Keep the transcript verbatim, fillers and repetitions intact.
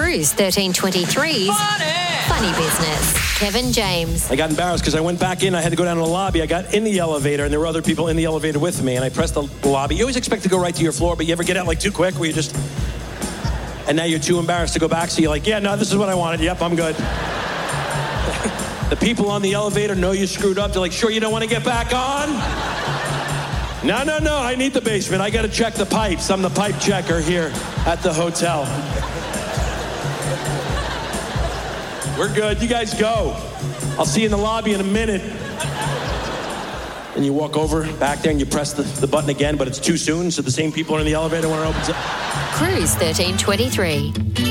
Cruise thirteen twenty-three's Funny. Funny Business. Kevin James. I got embarrassed because I went back in. I had to go down to the lobby. I got in the elevator, and there were other people in the elevator with me, and I pressed the lobby. You always expect to go right to your floor, but you ever get out like too quick where you just... And now you're too embarrassed to go back, so you're like, yeah, no, this is what I wanted. Yep, I'm good. The people on the elevator know you screwed up. They're like, sure you don't want to get back on? No, no, no, I need the basement. I got to check the pipes. I'm the pipe checker here at the hotel. We're good. You guys go. I'll see you in the lobby in a minute. And you walk over back there and you press the, the button again, but it's too soon, so the same people are in the elevator when it opens up. Cruise thirteen twenty-three.